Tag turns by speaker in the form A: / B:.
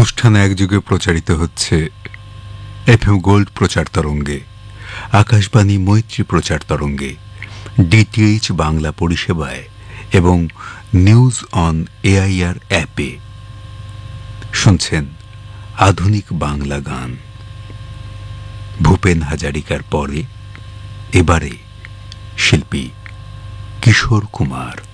A: অনুষ্ঠান একযুগে প্রচারিত হচ্ছে এফএম গোল্ড প্রচার তরঙ্গে, আকাশবাণী মৈত্রী প্রচার তরঙ্গে, ডিটিএইচ বাংলা পরিষেবায় এবং নিউজ অন এআইআর অ্যাপে। শুনছেন আধুনিক বাংলা গান। ভূপেন হাজারিকার পরে এবারে শিল্পী কিশোর কুমার।